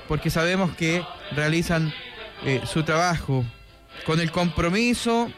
porque sabemos que realizan su trabajo con el compromiso,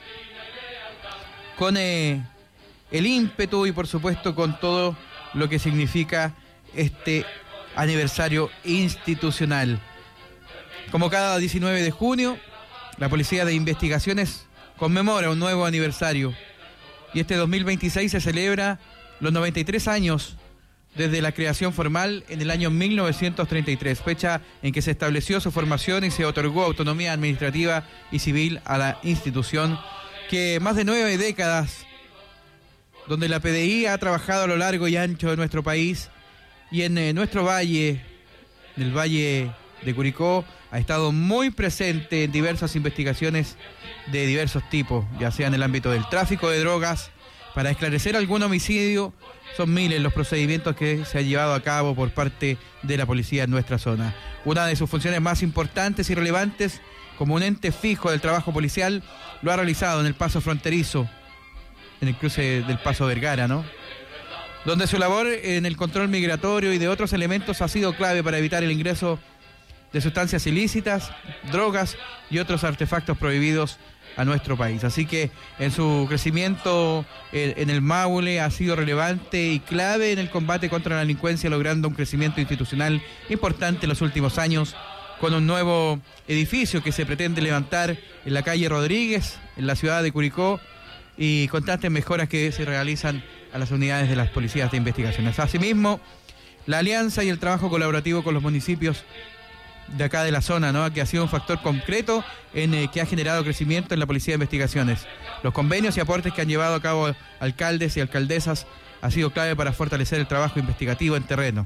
con el ímpetu y por supuesto con todo lo que significa este aniversario institucional. Como cada 19 de junio, la Policía de Investigaciones conmemora un nuevo aniversario y este 2026 se celebra los 93 años desde la creación formal en el año 1933, fecha en que se estableció su formación y se otorgó autonomía administrativa y civil a la institución que más de 9 décadas, donde la PDI ha trabajado a lo largo y ancho de nuestro país y en nuestro valle, en el Valle de Curicó, ha estado muy presente en diversas investigaciones de diversos tipos, ya sea en el ámbito del tráfico de drogas, para esclarecer algún homicidio. Son miles los procedimientos que se han llevado a cabo por parte de la policía en nuestra zona. Una de sus funciones más importantes y relevantes, como un ente fijo del trabajo policial, lo ha realizado en el paso fronterizo, en el cruce del Paso Vergara, ¿no? Donde su labor en el control migratorio y de otros elementos ha sido clave para evitar el ingreso de sustancias ilícitas, drogas y otros artefactos prohibidos a nuestro país. Así que en su crecimiento en el Maule ha sido relevante y clave en el combate contra la delincuencia, logrando un crecimiento institucional importante en los últimos años, con un nuevo edificio que se pretende levantar en la calle Rodríguez, en la ciudad de Curicó, y constantes mejoras que se realizan a las unidades de las policías de investigaciones. Asimismo, la alianza y el trabajo colaborativo con los municipios de acá de la zona, ¿no?, que ha sido un factor concreto que ha generado crecimiento en la Policía de Investigaciones. Los convenios y aportes que han llevado a cabo alcaldes y alcaldesas ha sido clave para fortalecer el trabajo investigativo en terreno.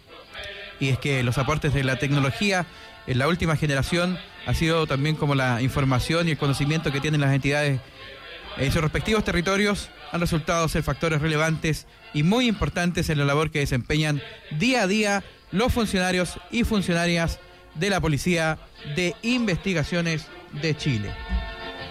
Y es que los aportes de la tecnología en la última generación ha sido también como la información y el conocimiento que tienen las entidades en sus respectivos territorios, han resultado ser factores relevantes y muy importantes en la labor que desempeñan día a día los funcionarios y funcionarias de la Policía de Investigaciones de Chile.